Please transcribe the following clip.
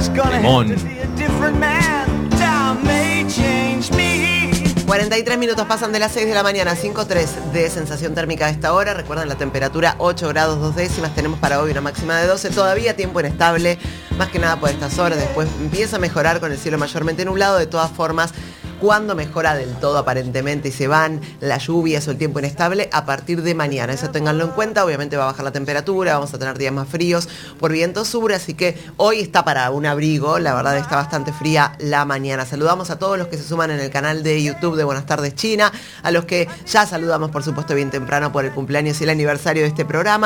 Limón. 43 minutos pasan de las 6 de la mañana, 5:03 de sensación térmica a esta hora. Recuerden la temperatura 8 grados 2 décimas. Tenemos para hoy una máxima de 12. Todavía tiempo inestable, más que nada por estas horas. Después empieza a mejorar con el cielo mayormente nublado. De todas formas, cuando mejora del todo aparentemente y se van las lluvias o el tiempo inestable, a partir de mañana. Eso ténganlo en cuenta. Obviamente va a bajar la temperatura, vamos a tener días más fríos por viento sur, así que hoy está para un abrigo. La verdad está bastante fría la mañana. Saludamos a todos los que se suman en el canal de YouTube de Buenas Tardes China, a los que ya saludamos por supuesto bien temprano por el cumpleaños y el aniversario de este programa.